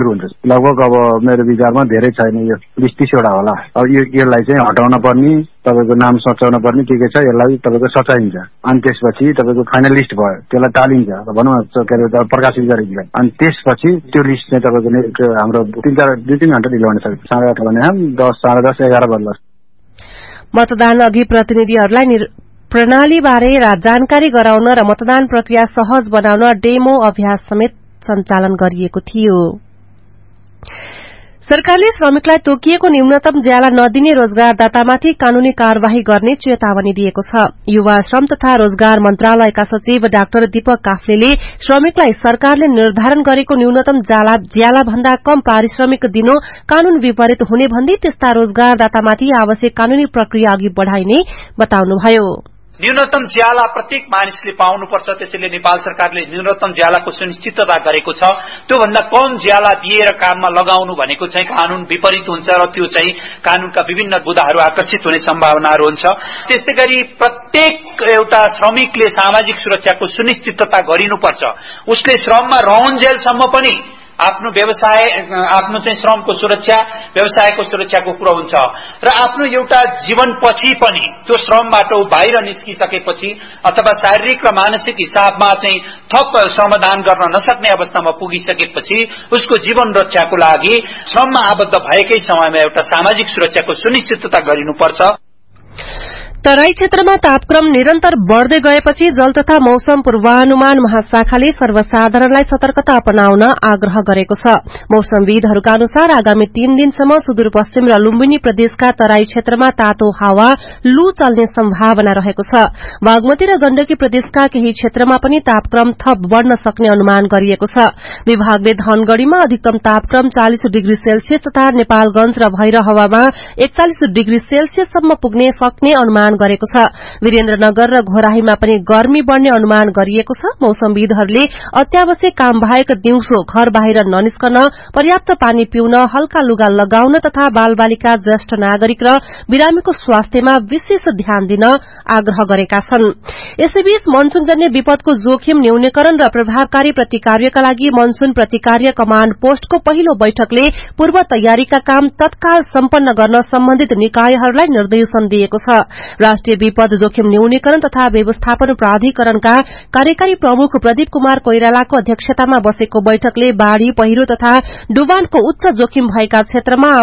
हुन्छ। लगभग अब मेरो विचारमा धेरै छैन, यो 20-30 वटा होला। अब यसलाई चाहिँ हटाउन पर्ने, तपाईको नाम सचाउन पर्ने के छ यसलाई तपाईको सचाइन्छ। अनि त्यसपछि तपाईको फाइनल लिस्ट भयो, त्यसलाई टालिन्छ, भनौँ न प्रकाशित गरिन्छ। अनि त्यसपछि त्यो लिस्ट चाहिँ तपाईको हाम्रो 2-3 घण्टा ढिलो हुन सक्छ। 8:30 भने 10, 10:30, 11 बज्ला। मतदान अघि प्रतिनिधिहरूलाई प्रणालीबारे जानकारी गराउन र मतदान प्रक्रिया सहज बनाउन डेमो अभ्यास समेत सञ्चालन गरिएको थियो। सरकारले श्रमिकलाई तोकिएको न्यूनतम ज्याला नदिने रोजगारदातामाथि कानूनी कार्यवाही गर्ने चेतावनी दिएको छ। युवा श्रम तथा रोजगार मन्त्रालयका सचिव डाक्टर दीपक काफ्लेले श्रमिकलाई सरकारले निर्धारण गरेको न्यूनतम ज्याला भन्दा कम पारिश्रमिक दिनु कानून विपरीत हुने भन्दै त्यस्ता रोजगारदातामाथि आवश्यक कानूनी प्रक्रिया अघि बढ़ाइने बताउनुभयो। न्यूनतम ज्याला प्रत्येक मानिसले पाउनुपर्छ, त्यसैले नेपाल सरकारले न्यूनतम ज्यालाको सुनिश्चितता गरेको छ। त्यो भन्दा कम ज्याला दिएर काममा लगाउनु भनेको चाहिँ कानून विपरीत हुन्छ र त्यो चाहिँ कानूनका विभिन्न बुदाहरू आकर्षित हुने सम्भावनाहरू हुन्छ। त्यस्तै गरी प्रत्येक एउटा श्रमिकले सामाजिक सुरक्षाको सुनिश्चितता गरिनुपर्छ। उसले श्रममा रहन्जेलसम्म पनि आफ्नो व्यवसाय, आफ्नो चाहिँ श्रमको सुरक्षा, व्यवसायको सुरक्षाको कुरा हुन्छ र आफ्नो एउटा जीवनपछि पनि त्यो श्रमबाट बाहिर निस्किसकेपछि अथवा शारीरिक र मानसिक हिसाबमा चाहिँ थप श्रमदान गर्न नसक्ने अवस्थामा पुगिसकेपछि उसको जीवन रक्षाको लागि श्रममा आबद्ध भएकै समयमा एउटा सामाजिक सुरक्षाको सुनिश्चितता गरिनुपर्छ। तराई क्षेत्रमा तापक्रम निरन्तर बढ़दै गएपछि जल तथा मौसम पूर्वानुमान महाशाखाले सर्वसाधारणलाई सतर्कता अपनाउन आग्रह गरेको छ। मौसमविदहरूका अनुसार आगामी 3 दिनसम्म सुदूरपश्चिम र लुम्बिनी प्रदेशका तराई क्षेत्रमा तातो हावा लू चल्ने सम्भावना रहेको छ। बागमती र गण्डकी प्रदेशका केही क्षेत्रमा पनि तापक्रम थप बढ़न सक्ने अनुमान गरिएको छ। विभागले धनगढ़ीमा अधिकतम तापक्रम 40 डिग्री सेल्सियस तथा नेपालगंज र भैरहवामा 41 डिग्री सेल्सियससम्म पुग्ने सक्ने अनुमान गरेको छ। वीरेन्द्रनगर र घोराहीमा पनि गर्मी बढ़ने अनुमान गरिएको छ। मौसमविदहरूले अत्यावश्यक काम बाहेक दिउँसो घर बाहिर ननिस्कन, पर्याप्त पानी पिउन, हल्का लुगा लगाउन तथा बालबालिका, ज्येष्ठ नागरिक र बिरामीको स्वास्थ्यमा विशेष ध्यान दिन आग्रह गरेका छन्। यसैबीच मनसूनजन्य विपदको जोखिम न्यूनीकरण र प्रभावकारी प्रतिकार्यका लागि मनसून प्रतिकार्य कमाण्ड पोस्टको पहिलो बैठकले पूर्व तयारीका काम तत्काल सम्पन्न गर्न सम्बन्धित निकायहरूलाई निर्देशन दिएको छ। राष्ट्रिय विपद जोखिम न्यूनीकरण तथा व्यवस्थापन प्राधिकरणका कार्यकारी प्रमुख प्रदीप कुमार कोइरालाको अध्यक्षतामा बसेको बैठकले बाढ़ी, पहिरो तथा डुबानको उच्च जोखिम भएका क्षेत्रमा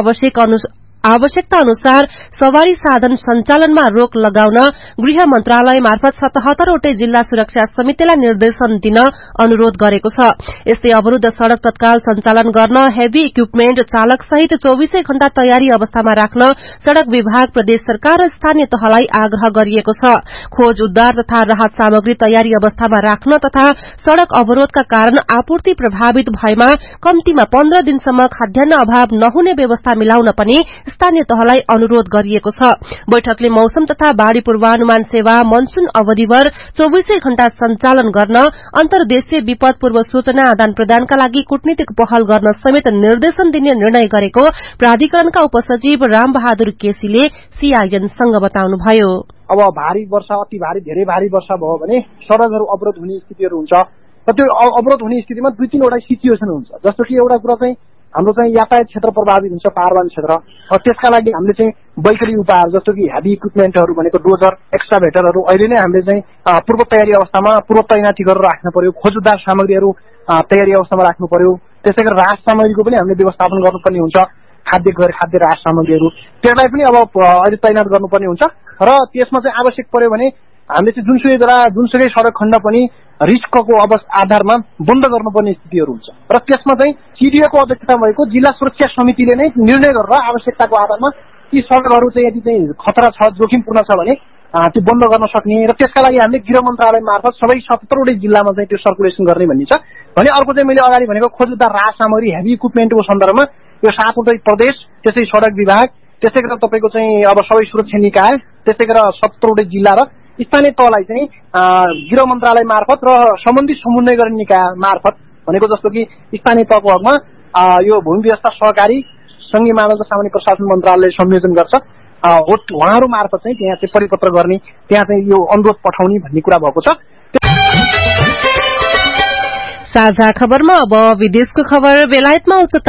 आवश्यकता अनुसार सवारी साधन सञ्चालनमा रोक लगाउन गृह मन्त्रालय मार्फत 77 वटै जिल्ला सुरक्षा समितिलाई निर्देशन दिन अनुरोध गरेको छ। यस्तै अवरूद्ध सड़क तत्काल सञ्चालन गर्न, हेभी इक्विपमेन्ट चालक सहित 24 घण्टा तयारी अवस्थामा राख्न सड़क विभाग, प्रदेश सरकार र स्थानीय तहलाई आग्रह गरिएको छ। खोज, उद्धार तथा राहत सामग्री तयारी अवस्थामा राख्न तथा सड़क अवरोधका कारण आपूर्ति प्रभावित भएमा कम्तीमा 15 दिनसम्म खाद्यान्न अभाव नहुने व्यवस्था मिलाउन पनि स्थानीय तहलाई अनुरोध गरिएको छ। बैठकले मौसम तथा बाढ़ी पूर्वानुमान सेवा मनसून अवधिभर 24 घण्टा सञ्चालन गर्न, अन्तर्देशीय विपद पूर्व सूचना आदान प्रदानका लागि कूटनीतिक पहल गर्न समेत निर्देशन दिने निर्णय गरेको प्राधिकरणका उपसचिव राम बहादुर केसीले सीआईएनसँग बताउनुभयो। अब भारी वर्षा, अति भारी, धेरै भारी वर्षा भयो भने सड़कहरू अवरोध हुने स्थितिहरू हुन्छ र त्यो अवरोध हुने स्थितिमा 2-3 वटा सिचुएसन हुन्छ। जस्तो कि एउटा कुरा चाहिँ हाम्रो चाहिँ यातायात क्षेत्र प्रभावित हुन्छ, पाहाडवान क्षेत्र। त्यसका लागि हामीले चाहिँ वैकल्पिक उपायहरू जस्तो कि हेभी इक्विपमेन्टहरू भनेको डोजर, एक्सकाभेटरहरू अहिले नै हामीले चाहिँ पूर्व तयारी अवस्थामा पूर्व तैनाती गरेर राख्नु पर्यो। खोज उद्धार सामग्रीहरू तयारी अवस्थामा राख्नु पर्यो। त्यसै गरी राहत सामग्रीको पनि हामीले व्यवस्थापन गर्नुपर्ने हुन्छ। खाद्य राहत सामग्रीहरू त्यसलाई पनि अब अहिले तैनात गर्नुपर्ने हुन्छ र त्यसमा चाहिँ आवश्यक पर्यो भने हामीले चाहिँ जुनसुकै सड़क खण्ड पनि रिस्कको आधारमा बन्द गर्नुपर्ने स्थितिहरू हुन्छ र त्यसमा चाहिँ सिडिओको अध्यक्षता भएको जिल्ला सुरक्षा समितिले नै निर्णय गरेर आवश्यकताको आधारमा ती सड़कहरू चाहिँ यदि चाहिँ खतरा छ, जोखिमपूर्ण छ भने त्यो बन्द गर्न सक्ने र त्यसका लागि हामीले गृह मन्त्रालय मार्फत सबै 77 वटै जिल्लामा चाहिँ त्यो सर्कुलेसन गर्ने भन्ने छ। भने अर्को चाहिँ मैले अगाडि भनेको खोज उद्धार राहत सामग्री, हेभी इक्विपमेन्टको सन्दर्भमा यो 7 वटै प्रदेश, त्यसै सड़क विभाग, त्यसै गरेर तपाईको चाहिँ अब सबै सुरक्षा निकाय, त्यसै गरेर 77 वटै जिल्ला र स्थानीय तहलाई चाहिँ गृह मन्त्रालय मार्फत र सम्बन्धित समन्वय गर्ने निकाय मार्फत भनेको जस्तो कि स्थानीय तहको हकमा यो भूमि व्यवस्था सहकारी संघीय मानव सामान्य प्रशासन मन्त्रालयले संयोजन गर्छ। उहाँहरू मार्फत चाहिँ त्यहाँ चाहिँ परिपत्र गर्ने, त्यहाँ चाहिँ यो अनुरोध पठाउने भन्ने कुरा भएको छ। साझा खबरमा अब विदेशको खबर। बेलायतमा